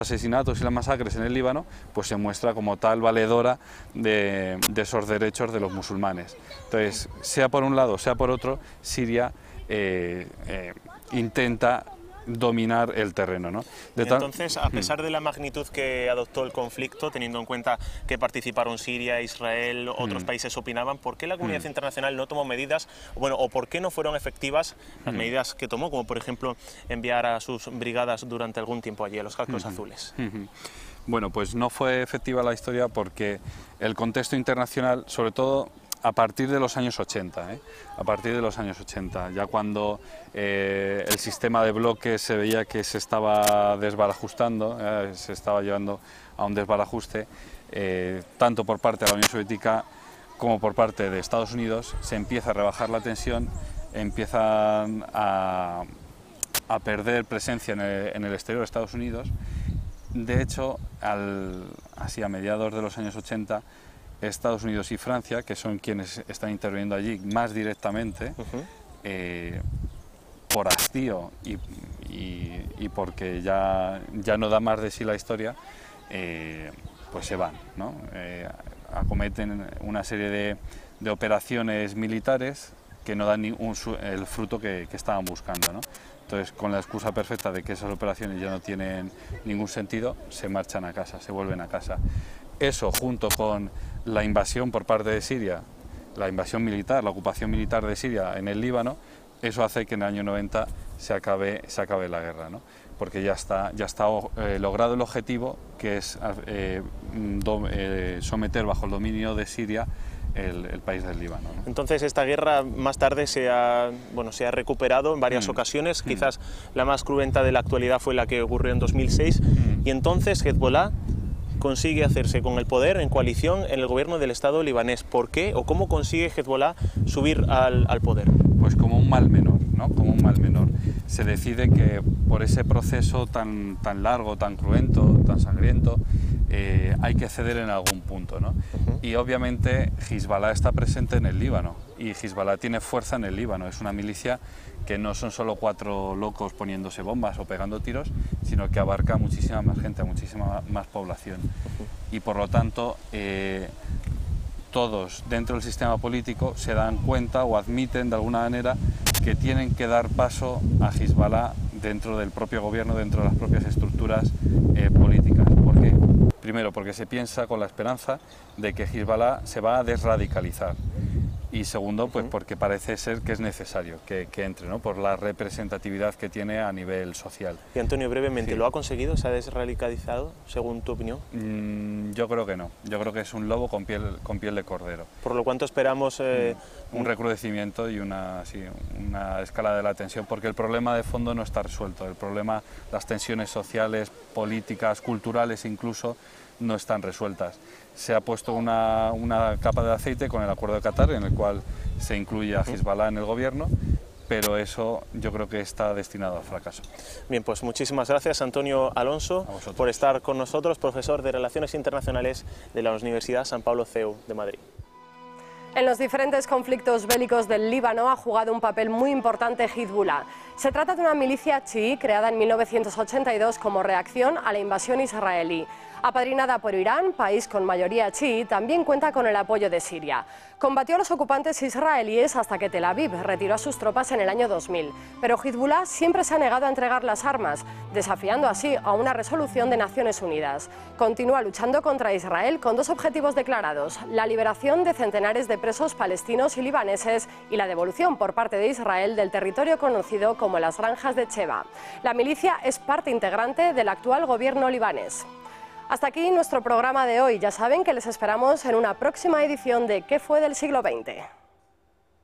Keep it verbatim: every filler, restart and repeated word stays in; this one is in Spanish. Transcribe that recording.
asesinatos y las masacres en el Líbano, pues se muestra como tal valedora de, de esos derechos de los musulmanes. Entonces, sea por un lado, sea por otro, Siria eh, eh, intenta dominar el terreno, ¿no? De tal... Entonces, a pesar de la magnitud que adoptó el conflicto, teniendo en cuenta que participaron Siria, Israel, otros mm. países opinaban, ¿por qué la comunidad mm. internacional no tomó medidas, bueno, o por qué no fueron efectivas las mm. medidas que tomó, como por ejemplo enviar a sus brigadas durante algún tiempo allí, a los cascos mm. azules? Mm. Bueno, pues no fue efectiva la historia porque el contexto internacional, sobre todo a partir de los años ochenta, ¿eh? a partir de los años ochenta, ya cuando eh, el sistema de bloques se veía que se estaba desbarajustando, eh, se estaba llevando a un desbarajuste, eh, tanto por parte de la Unión Soviética como por parte de Estados Unidos, se empieza a rebajar la tensión, empiezan a, a perder presencia en el, en el exterior de Estados Unidos. De hecho, al, así a mediados de los años ochenta, Estados Unidos y Francia, que son quienes están interviniendo allí más directamente, uh-huh. eh, por hastío y, y, y porque ya, ya no da más de sí la historia, eh, pues se van, ¿no? Eh, acometen una serie de, de operaciones militares que no dan ni un, el fruto que, que estaban buscando, ¿no? Entonces, con la excusa perfecta de que esas operaciones ya no tienen ningún sentido, se marchan a casa, se vuelven a casa. Eso, junto con la invasión por parte de Siria, la invasión militar, la ocupación militar de Siria en el Líbano, eso hace que en el año noventa se acabe, se acabe la guerra, ¿no? Porque ya está, ya está eh, logrado el objetivo, que es eh, do, eh, someter bajo el dominio de Siria el, el país del Líbano, ¿no? Entonces esta guerra más tarde se ha, bueno, se ha recuperado en varias mm. ocasiones, quizás mm. la más cruenta de la actualidad fue la que ocurrió en dos mil seis, mm. y entonces Hezbollah consigue hacerse con el poder en coalición en el gobierno del Estado libanés. ¿Por qué o cómo consigue Hezbollah subir al, al poder? Pues como un mal menor, ¿no? Como un mal menor. Se decide que por ese proceso tan, tan largo, tan cruento, tan sangriento, eh, hay que ceder en algún punto, ¿no? Uh-huh. Y obviamente Hezbollah está presente en el Líbano y Hezbollah tiene fuerza en el Líbano. Es una milicia que no son solo cuatro locos poniéndose bombas o pegando tiros, sino que abarca muchísima más gente, muchísima más población. Uh-huh. Y por lo tanto, eh, todos dentro del sistema político se dan cuenta o admiten de alguna manera que tienen que dar paso a Hezbollah dentro del propio gobierno, dentro de las propias estructuras eh, políticas. ¿Por qué? Primero, porque se piensa con la esperanza de que Hezbollah se va a desradicalizar. Y segundo, pues porque parece ser que es necesario que, que entre, ¿no? Por la representatividad que tiene a nivel social. Y Antonio, brevemente, sí. ¿lo ha conseguido? ¿Se ha desradicalizado, según tu opinión? Mm, yo creo que no. Yo creo que es un lobo con piel, con piel de cordero. Por lo cuanto esperamos... Eh, un, un recrudecimiento y una, sí, una escalada de la tensión, porque el problema de fondo no está resuelto. El problema, las tensiones sociales, políticas, culturales incluso, no están resueltas. Se ha puesto una, una capa de aceite con el acuerdo de Qatar, en el cual se incluye a Hezbollah en el gobierno, pero eso yo creo que está destinado al fracaso. Bien, pues muchísimas gracias, Antonio Alonso, por estar con nosotros, profesor de Relaciones Internacionales de la Universidad San Pablo C E U de Madrid. En los diferentes conflictos bélicos del Líbano ha jugado un papel muy importante Hezbollah. Se trata de una milicia chií creada en mil novecientos ochenta y dos como reacción a la invasión israelí. Apadrinada por Irán, país con mayoría chií, también cuenta con el apoyo de Siria. Combatió a los ocupantes israelíes hasta que Tel Aviv retiró a sus tropas en el año dos mil. Pero Hezbollah siempre se ha negado a entregar las armas, desafiando así a una resolución de Naciones Unidas. Continúa luchando contra Israel con dos objetivos declarados: la liberación de centenares de presos palestinos y libaneses y la devolución por parte de Israel del territorio conocido como las Granjas de Sheba. La milicia es parte integrante del actual gobierno libanés. Hasta aquí nuestro programa de hoy. Ya saben que les esperamos en una próxima edición de ¿Qué fue del siglo veinte?